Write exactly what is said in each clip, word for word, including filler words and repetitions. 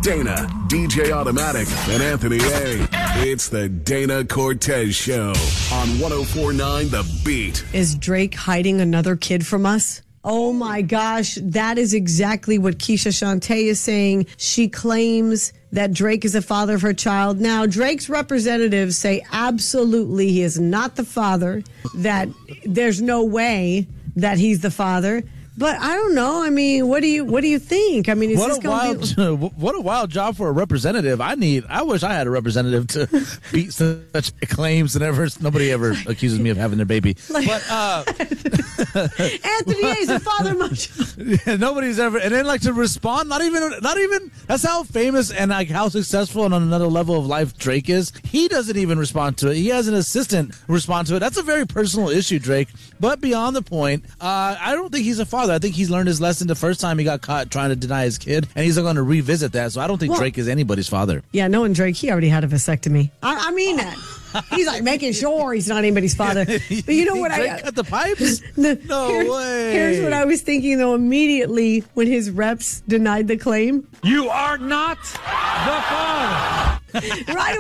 Dana, D J Automatic, and Anthony A. It's the Dana Cortez Show on one oh four point nine The Beat. Is Drake hiding another kid from us? Oh my gosh, that is exactly what Keisha Shantae is saying. She claims that Drake is the father of her child. Now, Drake's representatives say absolutely he is not the father, that there's no way that he's the father. But I don't know. I mean, what do you what do you think? I mean, is what this a going wild, to be... what a wild job for a representative. I need. I wish I had a representative to beat such claims, and ever nobody ever accuses me of having their baby. Like, but uh, Anthony A is the father of my child. Yeah, nobody's ever, and then like to respond. Not even, not even. That's how famous and like how successful and on another level of life Drake is. He doesn't even respond to it. He has an assistant respond to it. That's a very personal issue, Drake. But beyond the point, uh, I don't think he's a father. I think he's learned his lesson the first time he got caught trying to deny his kid, and he's going to revisit that. So I don't think well, Drake is anybody's father. Yeah, knowing Drake, he already had a vasectomy. I, I mean that. He's like making sure he's not anybody's father. But you know what? Drake I cut the pipes? the, no here, way. Here's what I was thinking, though, immediately when his reps denied the claim. You are not the father. Right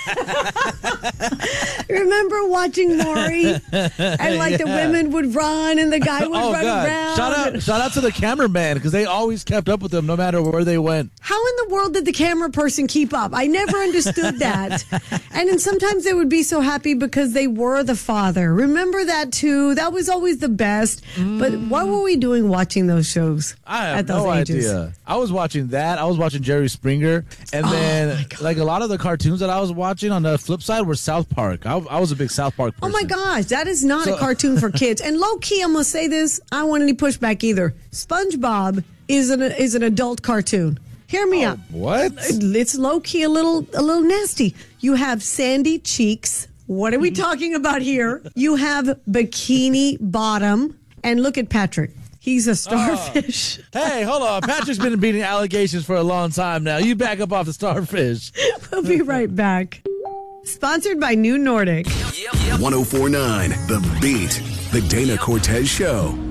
away. Remember watching Maury? And like yeah. the women would run and the guy would oh, run God. around. Shout out, shout out to the cameraman because they always kept up with them no matter where they went. How in the world did the camera person keep up? I never understood that. And then sometimes they would be so happy because they were the father. Remember that too? That was always the best. Mm. But what were we doing watching those shows? I have at those no ages? idea. I was watching that. I was watching Jerry Springer. And oh then like a lot of the cartoons that I was watching on the flip side were South Park. I, I was a big South Park person. Oh my gosh, that is not so, a cartoon for kids. And low key, I'm gonna say this. I don't want any pushback either. SpongeBob is an is an adult cartoon. Hear me oh, out. What? It's low key a little a little nasty. You have Sandy Cheeks. What are we talking about here? You have Bikini Bottom, and look at Patrick. He's a starfish. Oh. Hey, hold on. Patrick's been beating allegations for a long time now. You back up off the starfish. We'll be right back. Sponsored by New Nordic. one oh four point nine The Beat. The Dana Cortez Show.